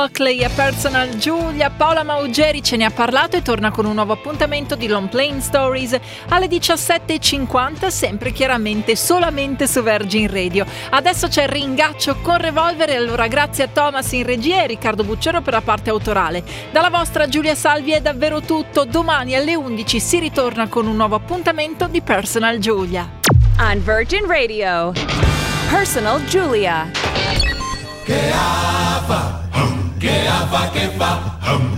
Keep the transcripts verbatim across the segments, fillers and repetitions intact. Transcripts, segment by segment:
Oakley e Personal Giulia. Paola Maugeri ce ne ha parlato e torna con un nuovo appuntamento di Long Plane Stories alle diciassette e cinquanta, sempre chiaramente solamente su Virgin Radio. Adesso c'è il ringaccio con Revolver e allora grazie a Thomas in regia e Riccardo Bucciero per la parte autorale. Dalla vostra Giulia Salvi è davvero tutto. Domani alle undici si ritorna con un nuovo appuntamento di Personal Giulia. On Virgin Radio, Personal Giulia. Che fa? Che fa, che fa?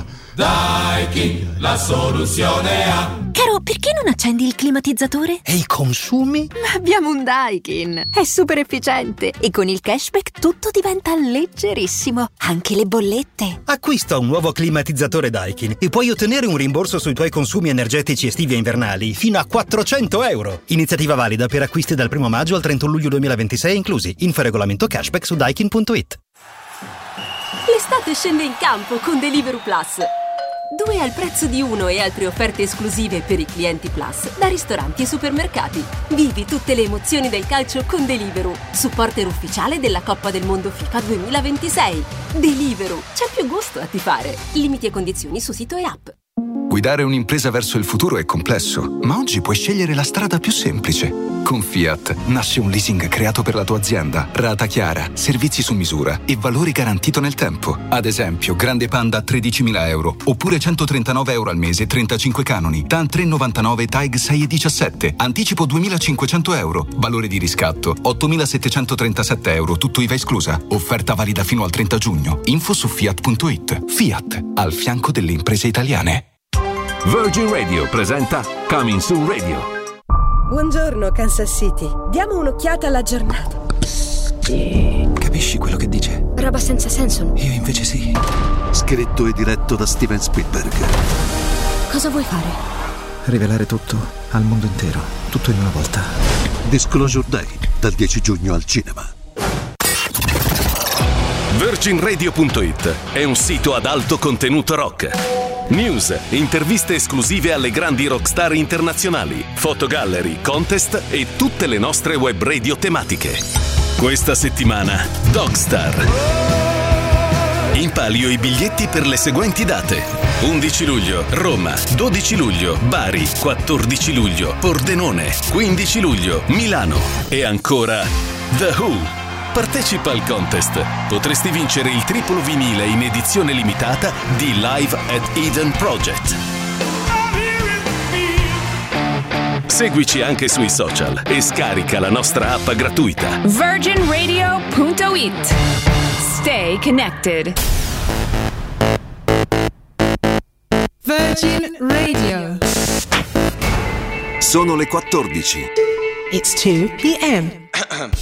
Daikin, la soluzione ha. Caro, perché non accendi il climatizzatore? E i consumi? Ma abbiamo un Daikin. È super efficiente e con il cashback tutto diventa leggerissimo. Anche le bollette. Acquista un nuovo climatizzatore Daikin e puoi ottenere un rimborso sui tuoi consumi energetici estivi e invernali fino a quattrocento euro. Iniziativa valida per acquisti dal primo maggio al trentuno luglio duemilaventisei inclusi. Info regolamento cashback su daikin punto it. L'estate scende in campo con Deliveroo Plus. Due al prezzo di uno e altre offerte esclusive per i clienti Plus da ristoranti e supermercati. Vivi tutte le emozioni del calcio con Deliveroo, supporter ufficiale della Coppa del Mondo FIFA duemilaventisei. Deliveroo, c'è più gusto a tifare. Limiti e condizioni su sito e app. Guidare un'impresa verso il futuro è complesso, ma oggi puoi scegliere la strada più semplice. Con Fiat nasce un leasing creato per la tua azienda, rata chiara, servizi su misura e valori garantito nel tempo. Ad esempio, Grande Panda a tredicimila euro, oppure centotrentanove euro al mese, trentacinque canoni, T A N tre virgola novantanove, T A E G sei virgola diciassette, anticipo duemilacinquecento euro, valore di riscatto ottomilasettecentotrentasette euro, tutto I V A esclusa. Offerta valida fino al trenta giugno. Info su fiat punto it. Fiat, al fianco delle imprese italiane. Virgin Radio presenta Coming Soon Radio. Buongiorno Kansas City, diamo un'occhiata alla giornata. Capisci quello che dice? Roba senza senso. Io invece sì. Scritto e diretto da Steven Spielberg. Cosa vuoi fare? Rivelare tutto al mondo intero, tutto in una volta. Disclosure Day, dal dieci giugno al cinema. Virgin Radio punto it è un sito ad alto contenuto rock. News, interviste esclusive alle grandi rockstar internazionali, fotogallery, contest e tutte le nostre web radio tematiche. Questa settimana, Dogstar. In palio i biglietti per le seguenti date: undici luglio Roma, dodici luglio Bari, quattordici luglio Pordenone, quindici luglio Milano e ancora The Who. Partecipa al contest. Potresti vincere il triplo vinile in edizione limitata di Live at Eden Project. Seguici anche sui social e scarica la nostra app gratuita. Virgin Radio punto it. Stay connected. Virgin Radio. Sono le quattordici. It's two p.m.